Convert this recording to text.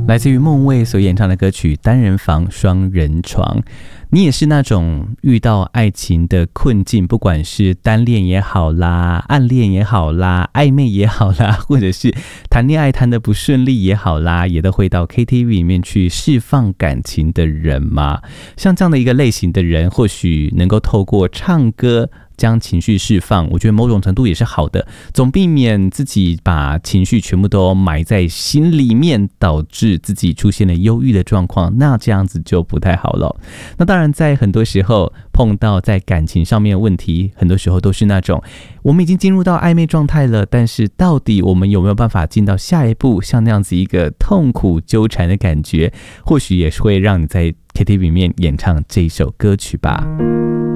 来自于孟蔚所演唱的歌曲《单人房双人床》。你也是那种遇到爱情的困境，不管是单恋也好啦，暗恋也好啦，暧昧也好啦，或者是谈恋爱谈得不顺利也好啦，也都会到 KTV 里面去释放感情的人吗？像这样的一个类型的人，或许能够透过唱歌将情绪释放，我觉得某种程度也是好的，总避免自己把情绪全部都埋在心里面，导致自己出现了忧郁的状况，那这样子就不太好了。那当然在很多时候碰到在感情上面的问题，很多时候都是那种我们已经进入到暧昧状态了，但是到底我们有没有办法进到下一步，像那样子一个痛苦纠缠的感觉，或许也是会让你在 KTV 里面演唱这一首歌曲吧。